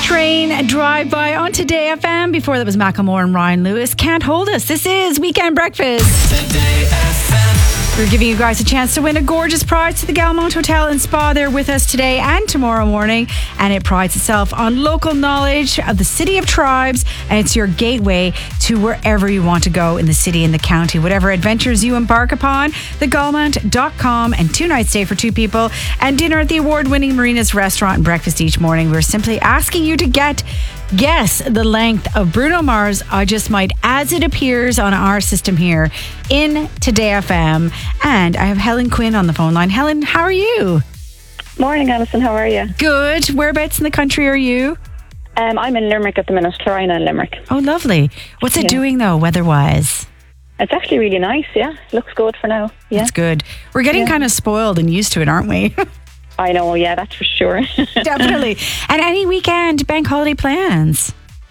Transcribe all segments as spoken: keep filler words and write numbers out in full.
Train drive-by on Today F M. Before that was Macklemore and Ryan Lewis. Can't Hold Us. This is Weekend Breakfast. Today F M. We're giving you guys a chance to win a gorgeous prize to the Galmont Hotel and Spa. They're with us today and tomorrow morning, and it prides itself on local knowledge of the City of Tribes, and it's your gateway to wherever you want to go in the city and the county. Whatever adventures you embark upon, the galmont dot com, and two nights stay for two people and dinner at the award-winning Marina's restaurant and breakfast each morning. We're simply asking you to get guess the length of Bruno Mars' I Just Might as it appears on our system here in Today F M. And I have Helen Quinn on the phone line. Helen, how are you? Morning, Alison. How are you? Good. Whereabouts in the country are you? Um, I'm in Limerick at the minute, Clarina in Limerick. Oh, lovely. What's it Yeah. doing though, weather-wise? It's actually really nice, yeah. Looks good for now. Yeah, That's good. We're getting Yeah. kind of spoiled and used to it, aren't we? I know, yeah, that's for sure. Definitely. And any weekend bank holiday plans?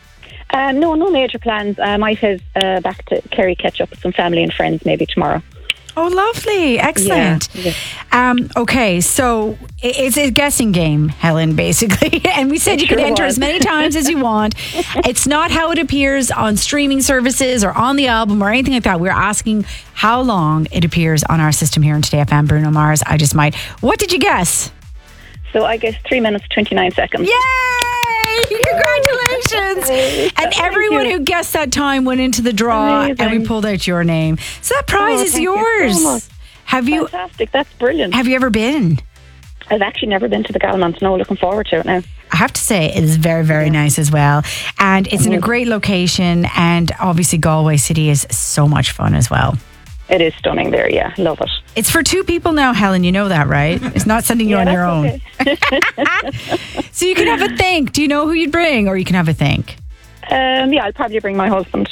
um, no, no major plans. I might head uh, back to Kerry, catch up with some family and friends maybe tomorrow. Oh, lovely. Excellent. Yeah. Um, okay, so i- it's a guessing game, Helen, basically. And we said It you could sure enter was. as many times as you want. It's not how it appears on streaming services or on the album or anything like that. We're asking how long it appears on our system here in Today F M. Bruno Mars, I Just Might. What did you guess? So I guess three minutes, twenty-nine seconds. Yay! Congratulations! Yay. And Thank everyone you. who guessed that time went into the draw and we Amazing. pulled out your name. So that prize Oh, is thank you yours. so much. Have you Fantastic, that's brilliant. have you ever been? I've actually never been to the Galmont, no, looking forward to it now. I have to say it is very, very nice as well. And it's in a great location, and obviously Galway City is so much fun as well. It is stunning there, yeah, love it. It's for two people now, Helen, you know that, right? It's not sending you Yeah, on your that's own. okay. So you can have a think. Do you know who you'd bring? Or you can have a think. Um, yeah, I'll probably bring my husband.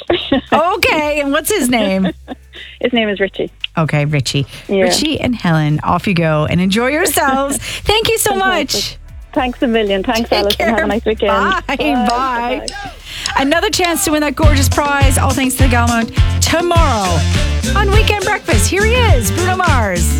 Okay, and what's his name? His name is Richie. Okay, Richie. Yeah. Richie and Helen, off you go and enjoy yourselves. Thank you so much. Fantastic. Thanks a million. Thanks, Take Alison. care. Have a nice weekend. Bye. Bye. Bye. Another chance to win that gorgeous prize, all thanks to the Galmont, tomorrow on Weekend Breakfast. Here he is, Bruno Mars.